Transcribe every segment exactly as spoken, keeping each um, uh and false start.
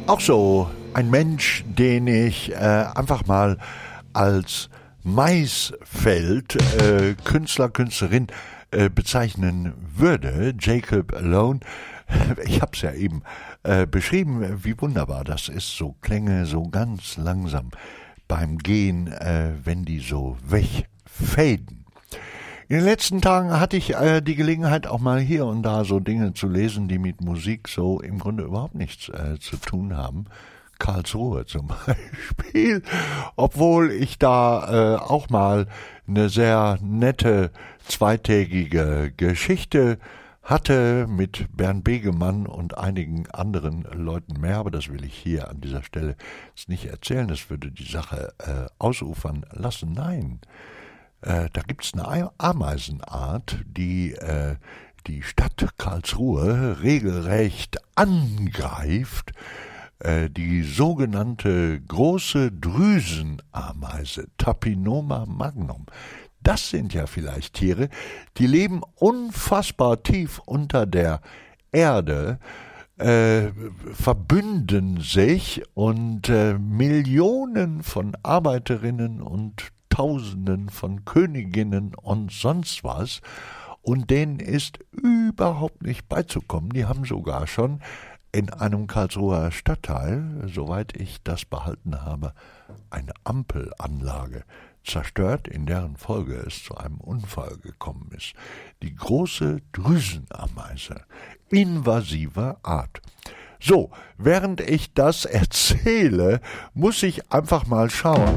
Auch so ein Mensch, den ich äh, einfach mal als Maisfeld äh, Künstler, Künstlerin äh, bezeichnen würde, Jacob Alone. Ich habe es ja eben äh, beschrieben, wie wunderbar das ist, so Klänge so ganz langsam beim Gehen, äh, wenn die so wegfaden. In den letzten Tagen hatte ich äh, die Gelegenheit, auch mal hier und da so Dinge zu lesen, die mit Musik so im Grunde überhaupt nichts äh, zu tun haben. Karlsruhe zum Beispiel, obwohl ich da äh, auch mal eine sehr nette zweitägige Geschichte hatte mit Bernd Begemann und einigen anderen Leuten mehr, aber das will ich hier an dieser Stelle jetzt nicht erzählen, das würde die Sache äh, ausufern lassen. Nein, äh, da gibt's eine Ameisenart, die äh, die Stadt Karlsruhe regelrecht angreift, äh, die sogenannte große Drüsenameise, Tapinoma magnum. Das sind ja vielleicht Tiere, die leben unfassbar tief unter der Erde, äh, verbünden sich und äh, Millionen von Arbeiterinnen und Tausenden von Königinnen und sonst was, und denen ist überhaupt nicht beizukommen. Die haben sogar schon in einem Karlsruher Stadtteil, soweit ich das behalten habe, eine Ampelanlage zerstört, in deren Folge es zu einem Unfall gekommen ist. Die große Drüsenameise, invasiver Art. So, während ich das erzähle, muss ich einfach mal schauen.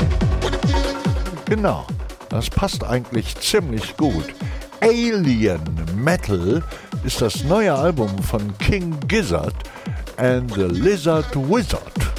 Genau, das passt eigentlich ziemlich gut. Alien Metal ist das neue Album von King Gizzard and the Lizard Wizard.